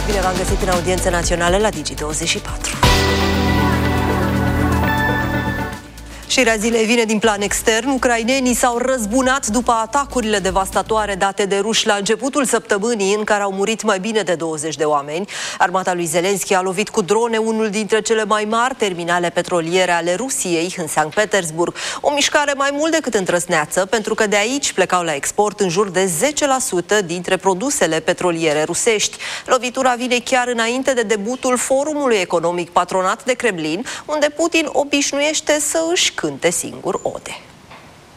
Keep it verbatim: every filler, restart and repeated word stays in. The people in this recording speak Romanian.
Bine v-am găsit în audiență națională la Digi douăzeci și patru. Știrea zilei vine din plan extern. Ucrainenii s-au răzbunat după atacurile devastatoare date de ruși la începutul săptămânii, în care au murit mai bine de douăzeci de oameni. Armata lui Zelenski a lovit cu drone unul dintre cele mai mari terminale petroliere ale Rusiei, în Sankt Petersburg. O mișcare mai mult decât întrăsneață, pentru că de aici plecau la export în jur de zece la sută dintre produsele petroliere rusești. Lovitura vine chiar înainte de debutul Forumului Economic patronat de Kremlin, unde Putin obișnuiește să își cânte singur ode.